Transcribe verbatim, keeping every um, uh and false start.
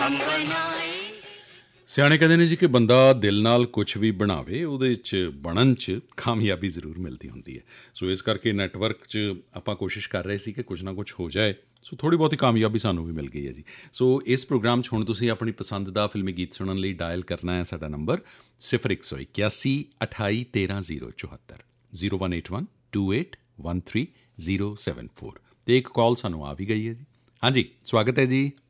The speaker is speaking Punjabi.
ਸਿਆਣੇ ਕਹਿੰਦੇ ਨੇ ਜੀ ਕਿ ਬੰਦਾ ਦਿਲ ਨਾਲ ਕੁਛ ਵੀ ਬਣਾਵੇ ਉਹਦੇ 'ਚ ਬਣਨ 'ਚ ਕਾਮਯਾਬੀ ਜ਼ਰੂਰ ਮਿਲਦੀ ਹੁੰਦੀ ਹੈ। ਸੋ ਇਸ ਕਰਕੇ ਨੈਟਵਰਕ 'ਚ ਆਪਾਂ ਕੋਸ਼ਿਸ਼ ਕਰ ਰਹੇ ਸੀ ਕਿ ਕੁਛ ਨਾ ਕੁਛ ਹੋ ਜਾਏ। ਸੋ ਥੋੜ੍ਹੀ ਬਹੁਤੀ ਕਾਮਯਾਬੀ ਸਾਨੂੰ ਵੀ ਮਿਲ ਗਈ ਹੈ ਜੀ। ਸੋ ਇਸ ਪ੍ਰੋਗਰਾਮ 'ਚ ਹੁਣ ਤੁਸੀਂ ਆਪਣੀ ਪਸੰਦ ਦਾ ਫਿਲਮੀ ਗੀਤ ਸੁਣਨ ਲਈ ਡਾਇਲ ਕਰਨਾ ਹੈ ਸਾਡਾ ਨੰਬਰ ਸਿਫਰ ਇੱਕ ਸੌ ਇਕਿਆਸੀ ਅਠਾਈ ਤੇਰ੍ਹਾਂ ਜ਼ੀਰੋ ਚੁਹੱਤਰ zero one eight one two eight one three zero seven four. ਅਤੇ ਇੱਕ ਕਾਲ ਸਾਨੂੰ ਆ ਵੀ ਗਈ ਹੈ ਜੀ। ਹਾਂਜੀ, ਸਵਾਗਤ ਹੈ ਜੀ।